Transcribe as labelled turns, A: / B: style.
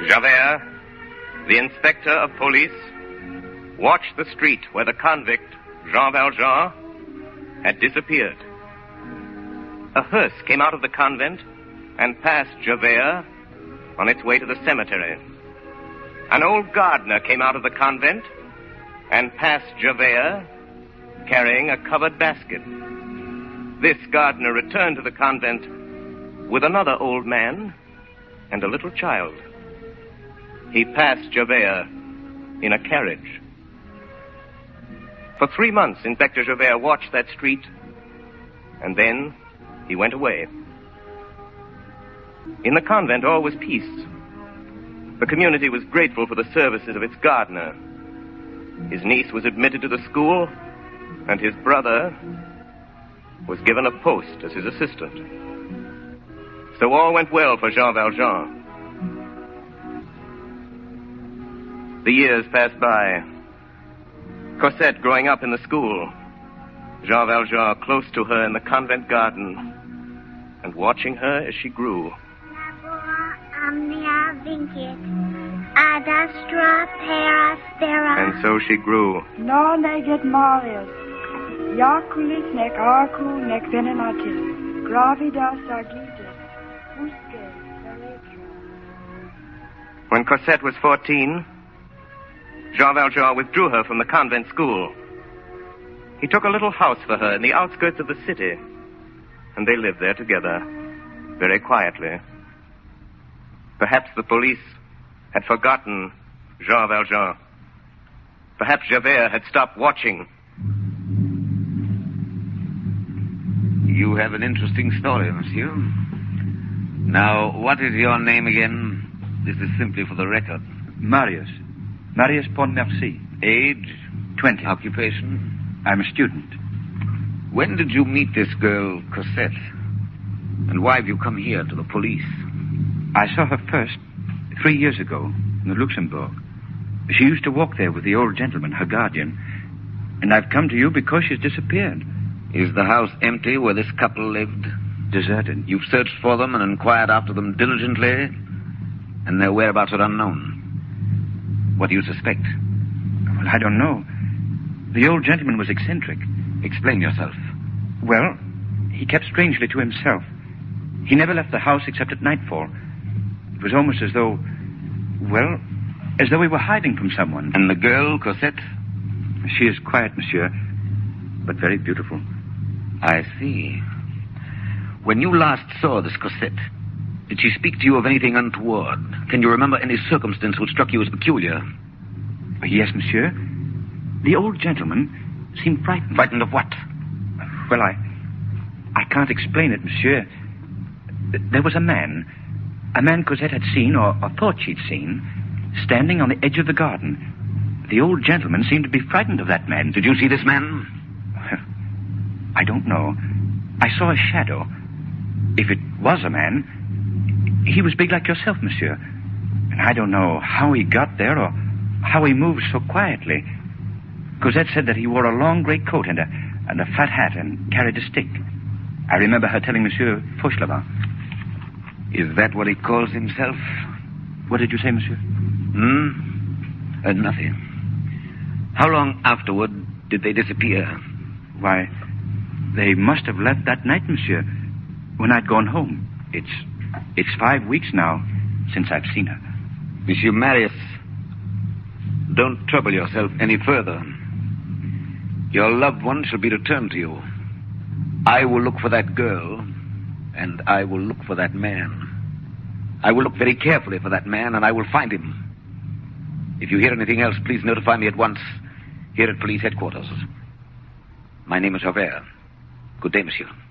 A: Javert, the inspector of police, watched the street where the convict, Jean Valjean, had disappeared. A hearse came out of the convent and passed Javert on its way to the cemetery. An old gardener came out of the convent and passed Javert carrying a covered basket. This gardener returned to the convent with another old man and a little child. He passed Javert in a carriage. For 3 months, Inspector Javert watched that street, and then he went away. In the convent, all was peace. The community was grateful for the services of its gardener. His niece was admitted to the school, and his brother was given a post as his assistant. So all went well for Jean Valjean. The years passed by. Cosette growing up in the school. Jean Valjean close to her in the convent garden and watching her as she grew. And so she grew.
B: No neget Marius. Jaculis nec arcu nec venenatis. Gravida sagitis. Usque veretra.
A: When Cosette was 14, Jean Valjean withdrew her from the convent school. He took a little house for her in the outskirts of the city, and they lived there together, very quietly. Perhaps the police had forgotten Jean Valjean. Perhaps Javert had stopped watching.
C: You have an interesting story, monsieur. Now, what is your name again? This is simply for the record.
D: Marius Pontmercy.
C: Age?
D: 20.
C: Occupation?
D: I'm a student.
C: When did you meet this girl, Cosette? And why have you come here to the police?
D: I saw her first 3 years ago in the Luxembourg. She used to walk there with the old gentleman, her guardian. And I've come to you because she's disappeared.
C: Is the house empty where this couple lived?
D: Deserted.
C: You've searched for them and inquired after them diligently, and their whereabouts are unknown. What do you suspect?
D: Well, I don't know. The old gentleman was eccentric.
C: Explain yourself.
D: Well, he kept strangely to himself. He never left the house except at nightfall. It was almost as though we were hiding from someone.
C: And the girl, Cosette?
D: She is quiet, monsieur, but very beautiful.
C: I see. When you last saw this Cosette, did she speak to you of anything untoward? Can you remember any circumstance which struck you as peculiar?
D: Yes, monsieur. The old gentleman seemed frightened.
C: Frightened of what?
D: Well, I can't explain it, monsieur. There was a man Cosette had seen, or thought she'd seen, standing on the edge of the garden. The old gentleman seemed to be frightened of that man.
C: Did you see this man?
D: I don't know. I saw a shadow. If it was a man, he was big like yourself, monsieur. And I don't know how he got there or how he moved so quietly. Cosette said that he wore a long gray coat and a fat hat and carried a stick. I remember her telling Monsieur Fauchelevent.
C: Is that what he calls himself?
D: What did you say, monsieur?
C: Nothing. How long afterward did they disappear?
D: Why, they must have left that night, monsieur, when I'd gone home. It's 5 weeks now since I've seen her.
C: Monsieur Marius, don't trouble yourself any further. Your loved one shall be returned to you. I will look for that girl, and I will look for that man. I will look very carefully for that man, and I will find him. If you hear anything else, please notify me at once here at police headquarters. My name is Javert. Good day, monsieur.